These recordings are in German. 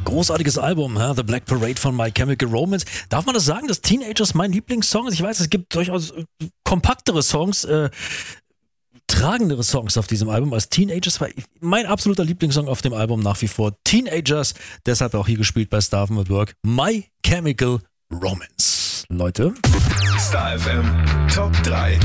Großartiges Album, The Black Parade von My Chemical Romance. Darf man das sagen, dass Teenagers mein Lieblingssong ist? Ich weiß, es gibt durchaus kompaktere Songs, tragendere Songs auf diesem Album als Teenagers. War mein absoluter Lieblingssong auf dem Album nach wie vor Teenagers. Deshalb auch hier gespielt bei Starvin' at Work. My Chemical Romance. Leute. Star FM Top 3.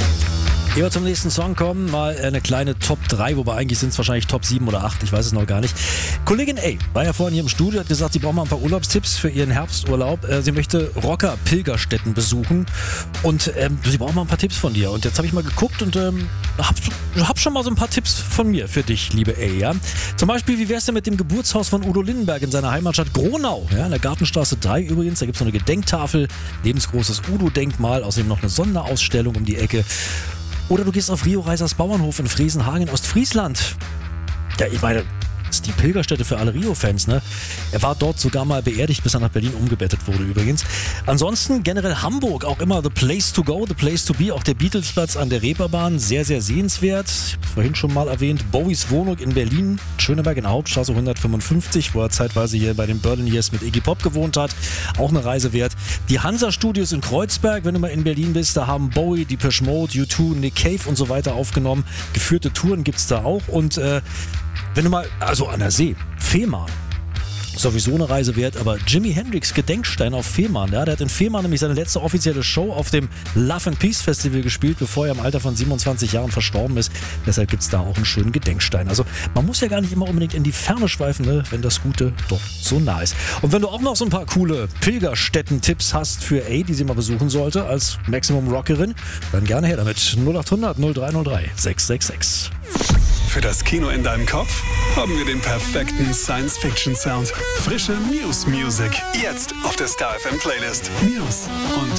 Ehe wir zum nächsten Song kommen, mal eine kleine Top 3, wobei eigentlich sind es wahrscheinlich Top 7 oder 8, ich weiß es noch gar nicht. Kollegin A war ja vorhin hier im Studio, hat gesagt, sie braucht mal ein paar Urlaubstipps für ihren Herbsturlaub. Sie möchte Rocker-Pilgerstätten besuchen und sie braucht mal ein paar Tipps von dir. Und jetzt habe ich mal geguckt und hab schon mal so ein paar Tipps von mir für dich, liebe A. Ja? Zum Beispiel, wie wär's denn mit dem Geburtshaus von Udo Lindenberg in seiner Heimatstadt Gronau? Ja, in der Gartenstraße 3 übrigens, da gibt es so eine Gedenktafel, lebensgroßes Udo-Denkmal, außerdem noch eine Sonderausstellung um die Ecke. Oder du gehst auf Rio Reisers Bauernhof in Fresenhagen in Ostfriesland. Ja, ich meine, das ist die Pilgerstätte für alle Rio-Fans, ne? Er war dort sogar mal beerdigt, bis er nach Berlin umgebettet wurde übrigens. Ansonsten generell Hamburg, auch immer the place to go, the place to be. Auch der Beatlesplatz an der Reeperbahn, sehr, sehr sehenswert. Ich habe es vorhin schon mal erwähnt. Bowies Wohnung in Berlin, Schöneberg in der Hauptstraße 155, wo er zeitweise hier bei den Berlin Years mit Iggy Pop gewohnt hat. Auch eine Reise wert. Die Hansa-Studios in Kreuzberg, wenn du mal in Berlin bist, da haben Bowie, Depeche Mode, U2, Nick Cave und so weiter aufgenommen. Geführte Touren gibt's da auch und wenn du mal, also an der See, Fehmarn, sowieso eine Reise wert, aber Jimi Hendrix Gedenkstein auf Fehmarn, ja, der hat in Fehmarn nämlich seine letzte offizielle Show auf dem Love and Peace Festival gespielt, bevor er im Alter von 27 Jahren verstorben ist. Deshalb gibt es da auch einen schönen Gedenkstein. Also man muss ja gar nicht immer unbedingt in die Ferne schweifen, ne, wenn das Gute doch so nah ist. Und wenn du auch noch so ein paar coole Pilgerstätten-Tipps hast für A, die sie mal besuchen sollte als Maximum Rockerin, dann gerne her damit. 0800 0303 666. Für das Kino in deinem Kopf haben wir den perfekten Science-Fiction-Sound. Frische Muse Music. Jetzt auf der Star FM Playlist. Muse und